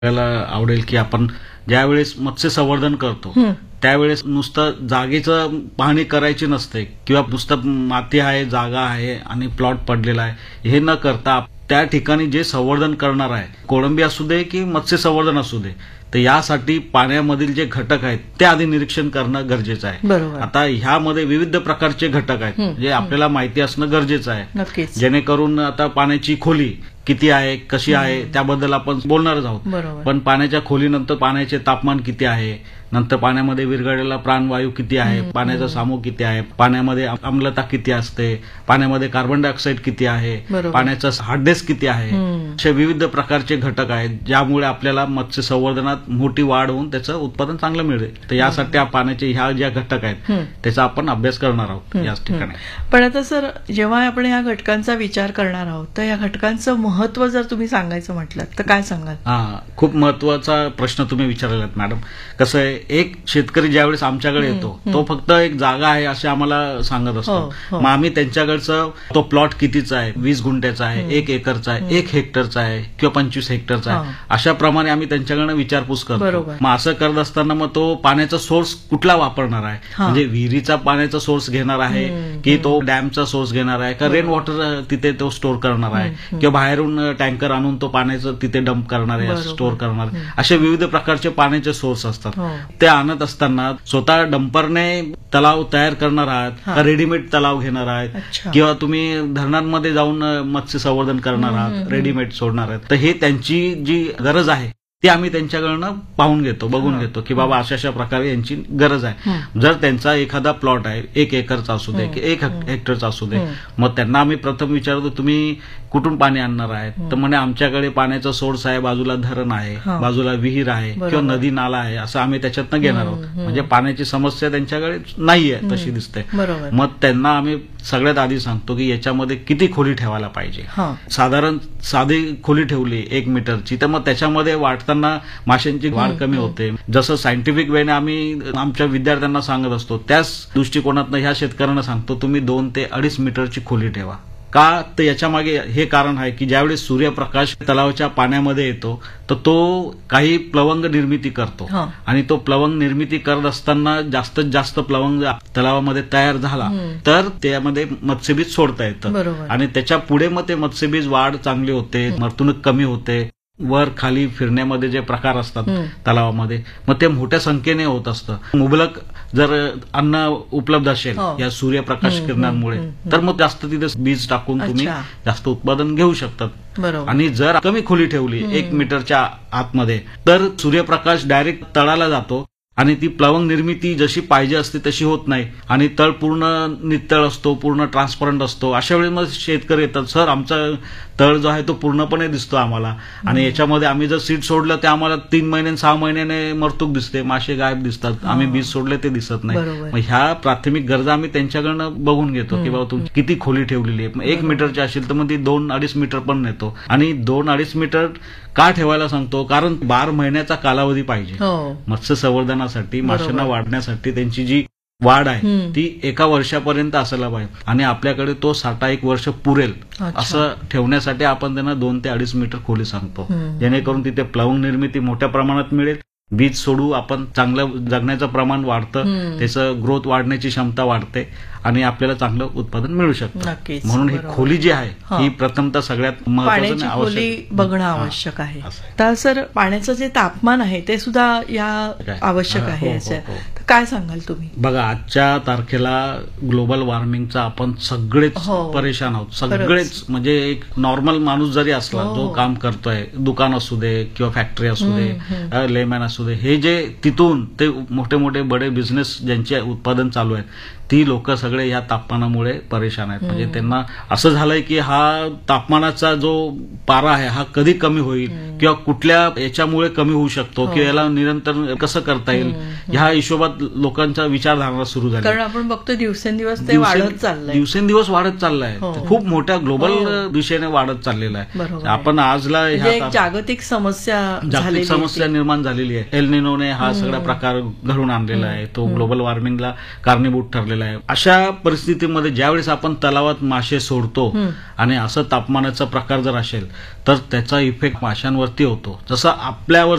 आपल्याला आवडेल की आपण ज्यावेळेस मत्स्य संवर्धन करतो त्यावेळेस नुसतं जागेचं पाहणी करायची नसते किंवा नुसतं माती आहे, जागा आहे आणि प्लॉट पडलेला आहे हे न करता त्या ठिकाणी जे संवर्धन करणार आहे, कोळंबी असू दे की मत्स्य संवर्धन असू दे, तर यासाठी पाण्यामधील जे घटक आहेत ते आधी निरीक्षण करणं गरजेचं आहे. बरोबर. आता ह्यामध्ये विविध प्रकारचे घटक आहेत जे आपल्याला माहिती असणं गरजेचं आहे. नक्कीच. जेणेकरून आता पाण्याची खोली किती आहे, कशी आहे त्याबद्दल आपण बोलणारच आहोत. बरोबर. पण पाण्याच्या खोलीनंतर पाण्याचे तापमान किती आहे, नंतर पाण्यामध्ये विरघळलेला प्राणवायू किती आहे, पाण्याचा सामू किती आहे, पाण्यामध्ये आम्लता किती असते, पाण्यामध्ये कार्बन डायऑक्साईड किती आहे, बरोबर. पाण्याचा हार्डनेस किती आहे, असे विविध प्रकारचे घटक आहेत ज्यामुळे आपल्याला मत्स्य संवर्धनात मोठी वाढ होऊन त्याचं उत्पादन चांगलं मिळेल. तर यासाठी पाण्याचे ह्या ज्या घटक आहेत त्याचा आपण अभ्यास करणार आहोत याच ठिकाणी. पण आता सर, जेव्हा आपण या घटकांचा विचार करणार आहोत तर या घटकांचं महत्व जर तुम्ही सांगायचं म्हटलं तर काय सांगाल? खूप महत्वाचा प्रश्न तुम्ही विचारलेला मॅडम. कसं आहे, एक शेतकरी ज्यावेळेस आमच्याकडे येतो तो फक्त एक जागा आहे असे आम्हाला सांगत असतो. मग आम्ही त्यांच्याकडचं तो प्लॉट कितीचा आहे, 20 गुंठ्याचा आहे, 1 एकरचा आहे, 1 हेक्टरचा आहे किंवा 25 हेक्टरचा आहे, अशा प्रमाणे आम्ही त्यांच्याकडनं विचारपूस करतो. मग असं करत असताना मग तो पाण्याचा सोर्स कुठला वापरणार आहे, म्हणजे विहिरीचा पाण्याचा सोर्स घेणार आहे की तो डॅमचा सोर्स घेणार आहे का रेन वॉटर तिथे तो स्टोर करणार आहे किंवा बाहेरून टँकर आणून तो पाण्याचं तिथे डंप करणार आहे, स्टोर करणार आहे. असे विविध प्रकारचे पाण्याचे सोर्स असतात. ते आणत असताना स्वतः डंपरने तलाव तयार करणार आहात का रेडीमेड तलाव घेणार आहात किंवा तुम्ही धरणांमध्ये जाऊन मत्स्य संवर्धन करणार आहात, रेडीमेड सोडणार आहात, तर हे त्यांची जी गरज आहे ती आम्ही त्यांच्याकडनं पाहून घेतो, बघून घेतो की बाबा अशा अशा प्रकारे यांची गरज आहे. जर त्यांचा एखादा प्लॉट आहे 1 एकरचा असू दे की 1 हेक्टरचा असू दे, मग त्यांना आम्ही प्रथम विचारतो तुम्ही कुठून पाणी आणणार आहेत, तर म्हणे आमच्याकडे पाण्याचा सोर्स आहे, बाजूला धरण आहे, बाजूला विहीर आहे किंवा नदी नाला आहे, असं आम्ही त्याच्यातनं घेणार आहोत. म्हणजे पाण्याची समस्या त्यांच्याकडे नाहीये तशी दिसते. मग त्यांना आम्ही सगळ्यात आधी सांगतो की याच्यामध्ये किती खोली ठेवायला पाहिजे. साधारण साधी खोली ठेवली 1 मीटरची तर मग त्याच्यामध्ये वाढताना माशांची वाढ कमी होते. जसं सायंटिफिक वेने आम्ही आमच्या विद्यार्थ्यांना सांगत असतो त्याच दृष्टिकोनातनं ह्या शेतकऱ्यांना सांगतो तुम्ही 2 ते 2.5 मीटरची खोली ठेवा. का, तर याच्या मागे हे कारण आहे की ज्यावेळेस सूर्यप्रकाश तलावाच्या पाण्यामध्ये येतो तर तो काही प्लवंग निर्मिती करतो आणि तो प्लवंग निर्मिती करत असताना जास्तीत जास्त प्लवंग तलावामध्ये तयार झाला तर त्यामध्ये मत्स्यबीज सोडता येतं आणि त्याच्या पुढे मग ते मत्स्यबीज वाढ चांगली होते, मर्तुणूक कमी होते, वर खाली फिरण्यामध्ये जे प्रकार असतात तलावामध्ये मग ते मोठ्या संख्येने होत असतं. मुबलक जर अन्न उपलब्ध असेल या सूर्यप्रकाश किरणांमुळे तर मग जास्त तिथे बीज टाकून तुम्ही जास्त उत्पादन घेऊ शकतात. आणि जर कमी खोली ठेवली 1 मीटरच्या आतमध्ये तर सूर्यप्रकाश डायरेक्ट तळाला जातो आणि ती प्लवंग निर्मिती जशी पाहिजे असते तशी होत नाही आणि तळ पूर्ण नितळ असतो, पूर्ण ट्रान्सपरंट असतो. अशा वेळी मग शेतकरी येतात, सर आमचा तळ जो आहे तो पूर्णपणे दिसतो आम्हाला आणि याच्यामध्ये आम्ही जर सीड सोडलं ते आम्हाला 3 महिने 6 महिन्याने मरतूक दिसते, मासे गायब दिसतात, आम्ही बीज सोडले ते दिसत नाही. मग ह्या प्राथमिक गरजा आम्ही त्यांच्याकडनं बघून घेतो की बाबा तुम्ही किती खोली ठेवलेली आहे. 1 मीटरची असेल तर मग ती 2-2.5 मीटर पण नेतो आणि 2-2.5 मीटर का ठेवायला सांगतो, कारण 12 महिन्याचा कालावधी पाहिजे मत्स्य संवर्धनासाठी. माशांना वाढण्यासाठी त्यांची जी वाढ आहे ती 1 वर्षापर्यंत असायला पाहिजे आणि आपल्याकडे तो साठा 1 वर्ष पुरेल असं ठेवण्यासाठी आपण त्यांना 2 ते 2.5 मीटर खोली सांगतो, जेणेकरून तिथे प्लवंग निर्मिती मोठ्या प्रमाणात मिळेल, बीज सोडू आपण चांगलं जगण्याचं प्रमाण वाढतं, त्याचं ग्रोथ वाढण्याची क्षमता वाढते आणि आपल्याला चांगलं उत्पादन मिळू शकतं. म्हणून ही खोली जी आहे ही प्रथमतः सगळ्यात महत्त्वाचं खोली बघणं आवश्यक आहे. तर सर, पाण्याचं जे तापमान आहे ते सुद्धा या आवश्यक आहे, काय सांगाल तुम्ही? बघा, आजच्या तारखेला ग्लोबल वॉर्मिंगचा आपण सगळेच परेशान आहोत, सगळेच. म्हणजे एक नॉर्मल माणूस जरी असला जो काम करतोय, दुकान असू दे किंवा फॅक्टरी असू दे, लेमॅन असू दे, हे जे तिथून ते मोठे मोठे बडे बिझनेस ज्यांचे उत्पादन चालू आहेत ती लोक सगळे या तापमानामुळे परेशान आहेत. म्हणजे त्यांना असं झालंय की हा तापमानाचा जो पारा आहे हा कधी कमी होईल किंवा कुठल्या याच्यामुळे कमी होऊ शकतो किंवा याला निरंतर कसं करता येईल ह्या हिशोबात लोकांचा विचारधारणा सुरू झाली. कारण आपण बघतो दिवसेंदिवस ते वाढत चाललंय, दिवसेंदिवस वाढत चाललंय, खूप मोठ्या ग्लोबल दिशेने वाढत चाललेला आहे. आपण आजला जागतिक समस्या निर्माण झालेली आहे. एल निनोने हा सगळा प्रकार घडून आणलेला आहे, तो ग्लोबल वॉर्मिंगला कारणीभूत ठरलेला झालेला आहे. अशा परिस्थितीमध्ये ज्यावेळेस आपण तलावात मासे सोडतो आणि असं तापमानाचा प्रकार जर असेल तर त्याचा इफेक्ट माशांवरती होतो. जसं आपल्यावर